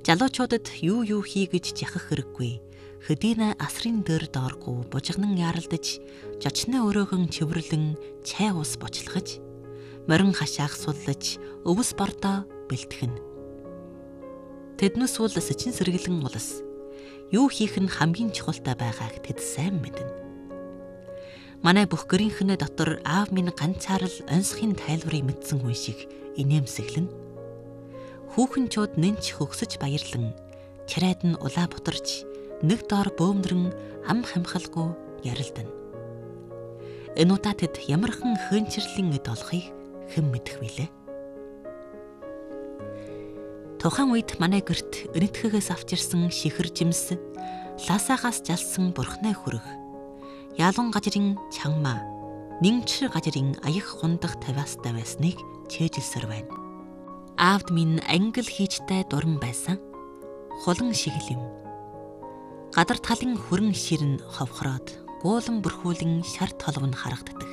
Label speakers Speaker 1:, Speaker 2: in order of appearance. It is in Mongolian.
Speaker 1: Залуучуудад юу хий гэж жахах хэрэггүй. Хөдийнэ асрын дээр дооргүй бужигнан яралдаж, жочны өрөөгөн чивэрлэн чай ус бочлохож, морин хашаах суллаж, өвс бордоо бэлтгэн. Тэднээс бол сэчин сэргэлэн улс. Юу хийх нь хамгийн чухалтай байгааг тэд сайн мэднэ. Манай бүх гэрийнхнээ дотор аав минь ганцаарл онцхийн тайлбарыг мэдсэн хүн шиг инээмсэглэн. Хүүхэнчүүд нэнч хөгсөж баярлан, чарайд нь улаа бутарч, нэг доор бөөмдрөн ам хамхалгүй ярилдана. Энэ удаа тэд ямархан хөөнчрлийн эд олохыг хэн мэдэх вүлээ? Тухайн үед манай гэрт энэтхэгээс авчирсан шихэр жимс, лаасаагаас жалсан бурхны хүрэх, ялун гажрын чангмаа, нэмчэр гажрын аях хундах тавиастай байсныг чэйжилсээр байна. Аавд минь ангил хийчтэй дуран байсан. Хулан шиглэм. Гадар талын хүрэн ширэн ховхроод, гуулан бүрхүүлэн шар толгон харагддаг.